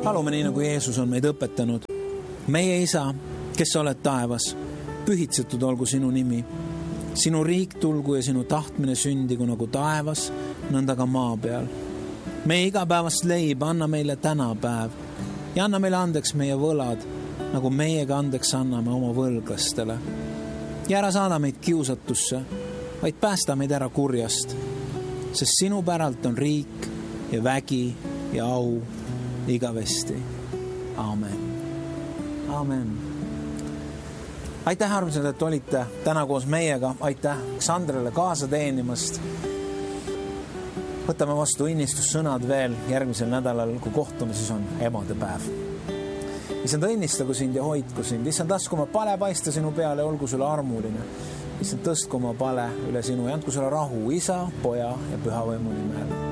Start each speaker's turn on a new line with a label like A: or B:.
A: Palume nii, nagu Jeesus on meid õpetanud. Meie Isa, kes sa oled taevas, pühitsetud olgu sinu nimi. Sinu riik tulgu ja sinu tahtmine sündigu nagu taevas, nõnda ka maa peal. Meie igapäevast leiba anna meile täna päev ja anna meile andeks meie võlad, nagu meiega andeks anname oma võlglastele. Ja ära saada meid kiusatusse, vaid päästa meid ära kurjast, sest sinu päralt on riik ja vägi ja au igavesti. Aamen. Aamen. Aitäh, armsad, et olite täna koos meiega. Aitäh Aleksandrile kaasa teenimast. Võtame vastu õnnistussõnad veel järgmisel nädalal, kui kohtume, siis on emadepäev. Issand, õnnistagu sind ja hoidku sind. Issand, lasku oma pale paista sinu peale, olgu sulle armuline. Issand, tõstku oma pale üle sinu ja andku sulle rahu Isa, Poja ja Püha Võimu nimel.